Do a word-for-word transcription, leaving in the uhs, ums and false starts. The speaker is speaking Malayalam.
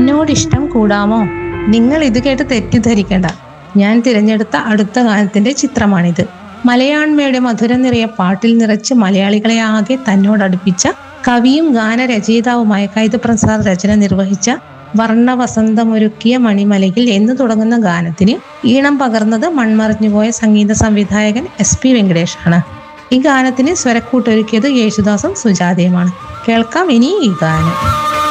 എന്നോടിഷ്ടം കൂടാമോ? നിങ്ങൾ ഇത് കേട്ട് തെറ്റിദ്ധരിക്കേണ്ട. ഞാൻ തിരഞ്ഞെടുത്ത അടുത്ത ഗാനത്തിന്റെ ചിത്രമാണിത്. മലയാണ്മയുടെ മധുരം നിറയെ പാട്ടിൽ നിറച്ച് മലയാളികളെ ആകെ തന്നോടടുപ്പിച്ച കവിയും ഗാനരചയിതാവുമായ കൈതപ്രസാദ് രചന നിർവഹിച്ച വർണ്ണവസന്തമൊരുക്കിയ മണിമലയിൽ എന്ന് തുടങ്ങുന്ന ഗാനത്തിന് ഈണം പകർന്നത് മൺമറഞ്ഞുപോയ സംഗീത സംവിധായകൻ എസ് പി വെങ്കടേഷ് ആണ്. ഈ ഗാനത്തിന് സ്വരക്കൂട്ടൊരുക്കിയത് യേശുദാസും സുജാതയുമാണ്. കേൾക്കാം ഇനി ഈ ഗാനം.